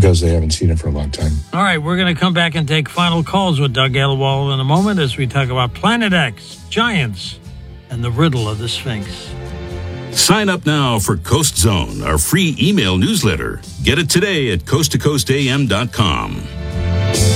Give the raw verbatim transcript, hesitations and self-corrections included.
because they haven't seen it for a long time. All right, we're going to come back and take final calls with Doug Elwald in a moment as we talk about Planet X, giants, and the riddle of the Sphinx. Sign up now for Coast Zone, our free email newsletter. Get it today at coast to coast a m dot com.